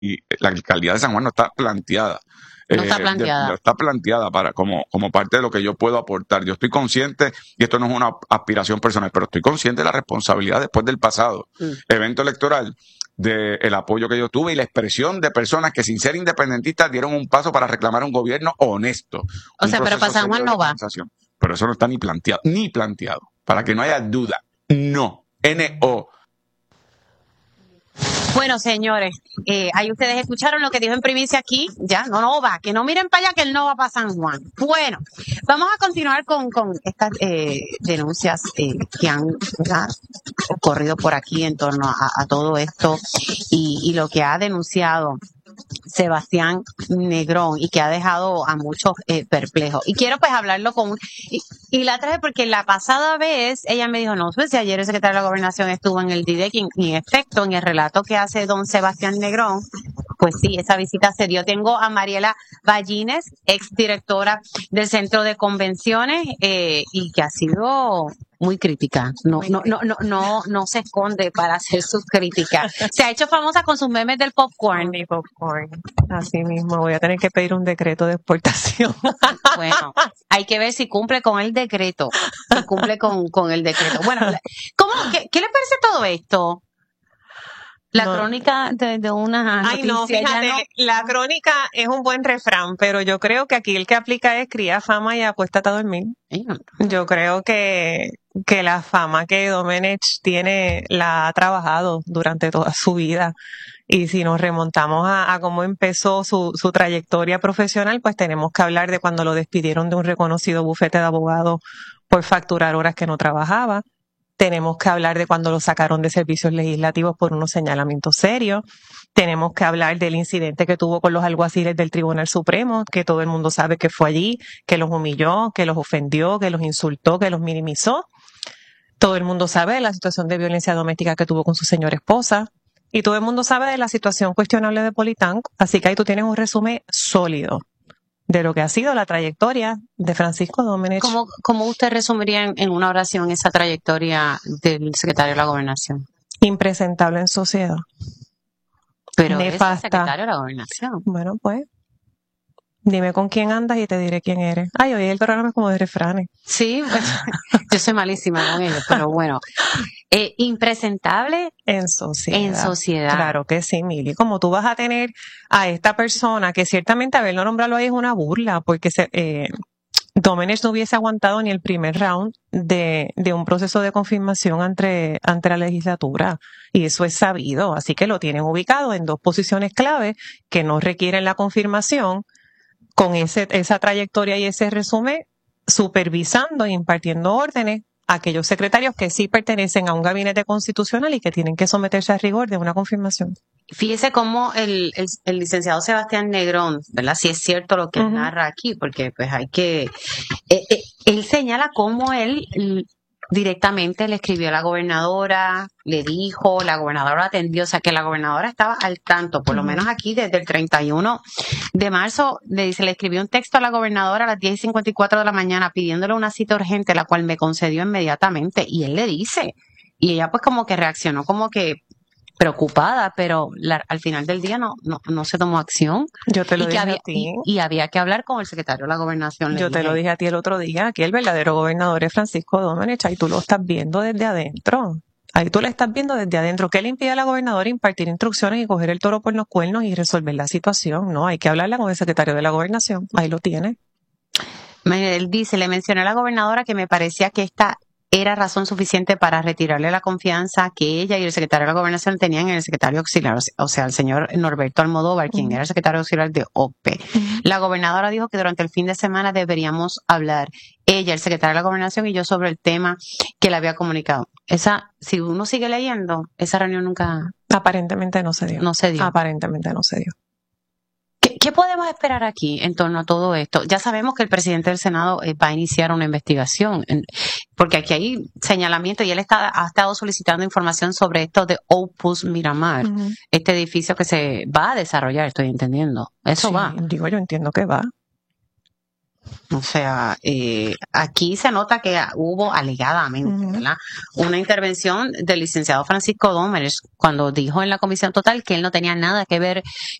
la alcaldía de San Juan no está planteada. No está planteada. Está planteada para como parte de lo que yo puedo aportar. Yo estoy consciente, y esto no es una aspiración personal, pero estoy consciente de la responsabilidad después del pasado evento electoral, del apoyo que yo tuve y la expresión de personas que sin ser independentistas dieron un paso para reclamar un gobierno honesto. O sea, pero para San Juan no va. Pero eso no está ni planteado, para que no haya duda. No. N-O. Bueno, señores, ahí ustedes escucharon lo que dijo en primicia aquí. Ya, no va, que no miren para allá, que él no va para San Juan. Bueno, vamos a continuar con estas denuncias que han ocurrido por aquí en torno a todo esto y lo que ha denunciado Sebastián Negrón y que ha dejado a muchos perplejos. Y quiero pues hablarlo y la traje porque la pasada vez ella me dijo, no sé si ayer el secretario de la Gobernación estuvo en el DIDEC y en efecto, en el relato que hace don Sebastián Negrón, pues sí, esa visita se dio. Tengo a Mariela Ballines, exdirectora del Centro de Convenciones y que ha sido muy crítica, no se esconde para hacer sus críticas. Se ha hecho famosa con sus memes del popcorn. Mi popcorn, así mismo, voy a tener que pedir un decreto de exportación. Bueno, hay que ver si cumple con el decreto, si cumple con el decreto. Bueno, ¿qué le parece todo esto? La crónica de una noticia. Ay, no, fíjate, la crónica es un buen refrán, pero yo creo que aquí el que aplica es cría fama y acuéstate a dormir. Yo creo que la fama que Domenech tiene la ha trabajado durante toda su vida. Y si nos remontamos a cómo empezó su trayectoria profesional, pues tenemos que hablar de cuando lo despidieron de un reconocido bufete de abogados por facturar horas que no trabajaba. Tenemos que hablar de cuando lo sacaron de servicios legislativos por unos señalamientos serios. Tenemos que hablar del incidente que tuvo con los alguaciles del Tribunal Supremo, que todo el mundo sabe que fue allí, que los humilló, que los ofendió, que los insultó, que los minimizó. Todo el mundo sabe de la situación de violencia doméstica que tuvo con su señora esposa. Y todo el mundo sabe de la situación cuestionable de Politank. Así que ahí tú tienes un resumen sólido de lo que ha sido la trayectoria de Francisco Domenech. ¿Cómo usted resumiría en una oración esa trayectoria del secretario de la Gobernación? Impresentable en sociedad. Pero nefasta. Es el secretario de la Gobernación. Bueno, pues, dime con quién andas y te diré quién eres. Ay, hoy el programa es como de refranes. Sí, pues, yo soy malísima con ellos, pero bueno. Impresentable en sociedad. En sociedad. Claro que sí, Mili. Como tú vas a tener a esta persona que ciertamente haberlo nombrado ahí es una burla, porque Domenech no hubiese aguantado ni el primer round de un proceso de confirmación ante la legislatura. Y eso es sabido. Así que lo tienen ubicado en dos posiciones clave que no requieren la confirmación, con esa trayectoria y ese resumen, supervisando e impartiendo órdenes a aquellos secretarios que sí pertenecen a un gabinete constitucional y que tienen que someterse a rigor de una confirmación. Fíjese cómo el licenciado Sebastián Negrón, ¿verdad? Si es cierto lo que narra aquí, porque pues hay que... él señala cómo él directamente le escribió a la gobernadora, le dijo, la gobernadora atendió, o sea que la gobernadora estaba al tanto, por lo menos aquí desde el 31 de marzo, le escribió un texto a la gobernadora a las 10:54 de la mañana pidiéndole una cita urgente, la cual me concedió inmediatamente, y él le dice, y ella pues como que reaccionó como que preocupada, pero al final del día no se tomó acción. Yo te lo dije a ti. Y había que hablar con el secretario de la Gobernación. Yo te lo dije a ti el otro día, aquí el verdadero gobernador es Francisco Domenech, y tú lo estás viendo desde adentro. Ahí tú lo estás viendo desde adentro. ¿Qué le impide a la gobernadora impartir instrucciones y coger el toro por los cuernos y resolver la situación? No, hay que hablarla con el secretario de la Gobernación. Ahí lo tiene. Él dice, le mencioné a la gobernadora que me parecía que esta era razón suficiente para retirarle la confianza que ella y el secretario de la Gobernación tenían en el secretario auxiliar, o sea, el señor Norberto Almodóvar, quien era el secretario auxiliar de OPE. La gobernadora dijo que durante el fin de semana deberíamos hablar, ella, el secretario de la Gobernación y yo, sobre el tema que le había comunicado. Si uno sigue leyendo, esa reunión nunca... Aparentemente no se dio. No se dio. Aparentemente no se dio. ¿Qué podemos esperar aquí en torno a todo esto? Ya sabemos que el presidente del Senado va a iniciar una investigación, porque aquí hay señalamiento y él ha estado solicitando información sobre esto de Opus Miramar, este edificio que se va a desarrollar, estoy entendiendo. Eso sí, va. Digo, yo entiendo que va. O sea, aquí se nota que hubo alegadamente, ¿verdad?, una intervención del licenciado Francisco Domenech cuando dijo en la comisión total que él no tenía nada que ver